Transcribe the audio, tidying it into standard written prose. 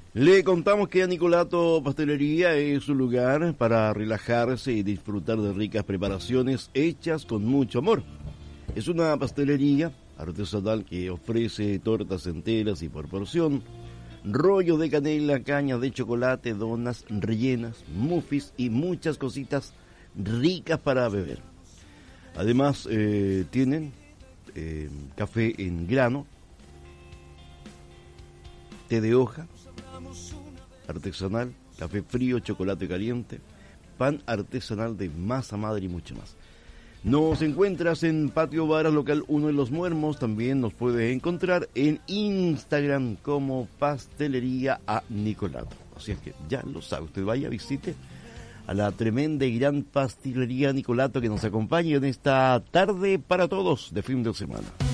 Le contamos que Nicolato Pastelería es un lugar para relajarse y disfrutar de ricas preparaciones hechas con mucho amor. Es una pastelería artesanal que ofrece tortas enteras y por porción, rollo de canela, caña de chocolate, donas rellenas, muffins y muchas cositas ricas para beber. Además tienen café en grano, té de hoja artesanal, café frío, chocolate caliente, pan artesanal de masa madre y mucho más. Nos encuentras en Patio Varas, local 1 en Los Muermos. También nos puedes encontrar en Instagram como Pastelería a Nicolato. Así es que ya lo sabe, usted vaya, visite a la tremenda y gran Pastelería Nicolato que nos acompaña en esta tarde para todos de fin de semana.